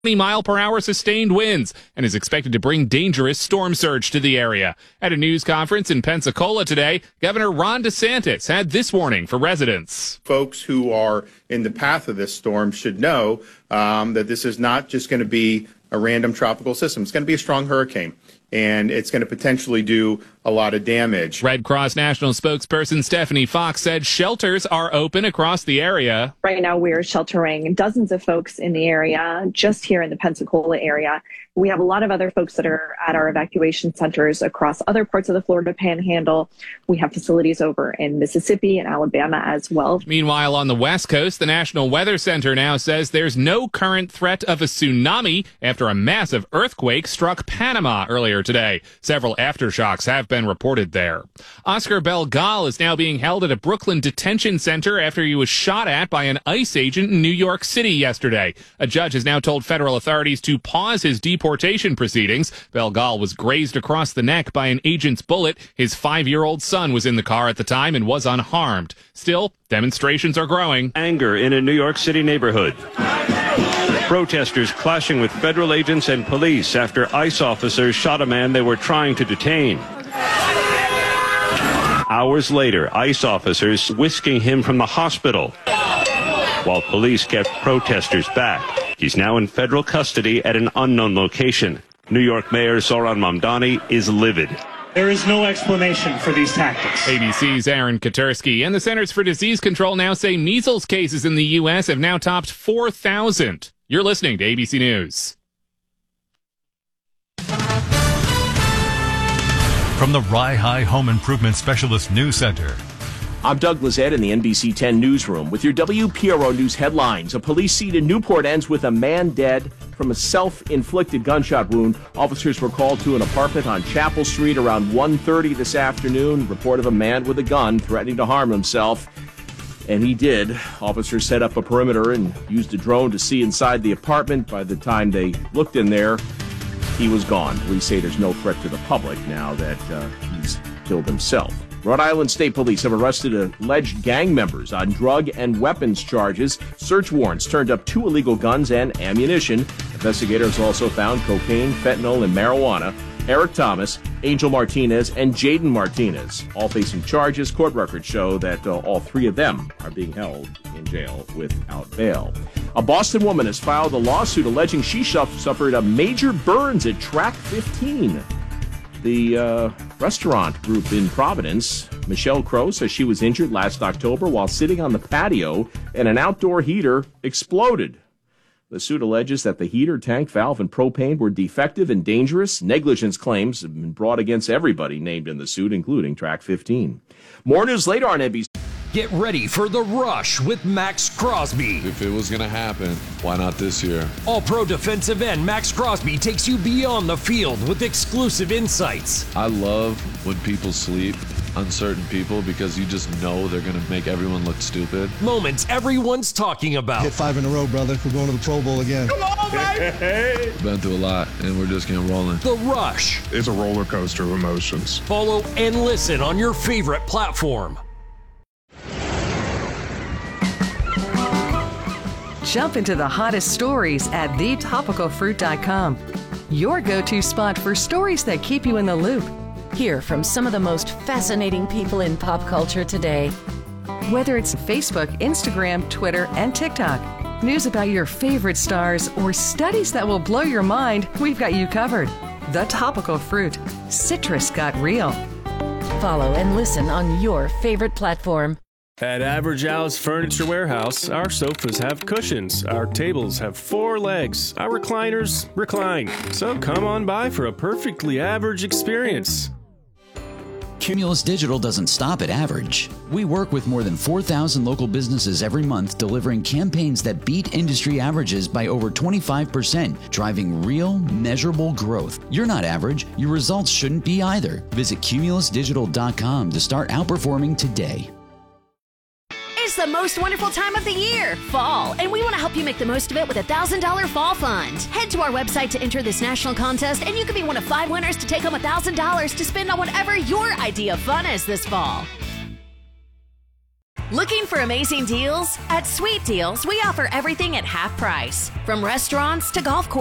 20-mile-per-hour sustained winds and is expected to bring dangerous storm surge to the area. At a news conference in Pensacola today, Governor Ron DeSantis had this warning for residents. Folks who are in the path of this storm should know that this is not just going to be a random tropical system. It's going to be a strong hurricane, and it's going to potentially do a lot of damage. Red Cross National spokesperson Stephanie Fox said shelters are open across the area. Right now, we're sheltering dozens of folks in the area, just here in the Pensacola area. We have a lot of other folks that are at our evacuation centers across other parts of the Florida Panhandle. We have facilities over in Mississippi and Alabama as well. Meanwhile, on the West Coast, the National Weather Center now says there's no current threat of a tsunami after a massive earthquake struck Panama earlier today. Several aftershocks have been reported there. Oscar Belgal is now being held at a Brooklyn detention center after he was shot at by an ICE agent in New York City yesterday. A judge has now told federal authorities to pause his deportation proceedings. Belgal was grazed across the neck by an agent's bullet. His 5-year-old son was in the car at the time and was unharmed. Still, demonstrations are growing. Anger in a New York City neighborhood. Protesters clashing with federal agents and police after ICE officers shot a man they were trying to detain. Hours later, ICE officers whisking him from the hospital while police kept protesters back. He's now in federal custody at an unknown location. New York Mayor Zoran Mamdani is livid. There is no explanation for these tactics. ABC's Aaron Katersky and the Centers for Disease Control now say measles cases in the U.S. have now topped 4,000. You're listening to ABC News. From the Rye High Home Improvement Specialist News Center. I'm Doug Lizette in the NBC 10 newsroom with your WPRO News headlines. A police scene in Newport ends with a man dead from a self-inflicted gunshot wound. Officers were called to an apartment on Chapel Street around 1:30 this afternoon. Report of a man with a gun threatening to harm himself. And he did. Officers set up a perimeter and used a drone to see inside the apartment. By the time they looked in there, he was gone. Police say there's no threat to the public now that he's killed himself. Rhode Island State Police have arrested alleged gang members on drug and weapons charges. Search warrants turned up 2 illegal guns and ammunition. Investigators also found cocaine, fentanyl, and marijuana. Eric Thomas, Angel Martinez, and Jaden Martinez, all facing charges. Court records show that all 3 of them are being held in jail without bail. A Boston woman has filed a lawsuit alleging she suffered a major burns at Track 15. The restaurant group in Providence, Michelle Crow, says she was injured last October while sitting on the patio and an outdoor heater exploded. The suit alleges that the heater, tank, valve, and propane were defective and dangerous. Negligence claims have been brought against everybody named in the suit, including Track 15. More news later on NBC. Get ready for The Rush with Max Crosby. If it was going to happen, why not this year? All-pro defensive end Max Crosby takes you beyond the field with exclusive insights. I love when people sleep, uncertain people, because you just know they're going to make everyone look stupid. Moments everyone's talking about. Hit 5 in a row, brother. We're going to the Pro Bowl again. Come on, baby! We've been through a lot, and we're just getting rolling. The Rush. It's a roller coaster of emotions. Follow and listen on your favorite platform. Jump into the hottest stories at thetopicalfruit.com. Your go-to spot for stories that keep you in the loop. Hear from some of the most fascinating people in pop culture today. Whether it's Facebook, Instagram, Twitter, and TikTok, news about your favorite stars, or studies that will blow your mind, we've got you covered. The Topical Fruit. Citrus got real. Follow and listen on your favorite platform. At Average House Furniture Warehouse, our sofas have cushions, our tables have 4 legs, our recliners recline. So come on by for a perfectly average experience. Cumulus Digital doesn't stop at average. We work with more than 4,000 local businesses every month, delivering campaigns that beat industry averages by over 25%, driving real, measurable growth. You're not average. Your results shouldn't be either. Visit cumulusdigital.com to start outperforming today. It's the most wonderful time of the year, fall, and we want to help you make the most of it with a $1,000 fall fund. Head to our website to enter this national contest, and you can be one of 5 winners to take home $1,000 to spend on whatever your idea of fun is this fall. Looking for amazing deals? At Sweet Deals, we offer everything at half price, from restaurants to golf courses.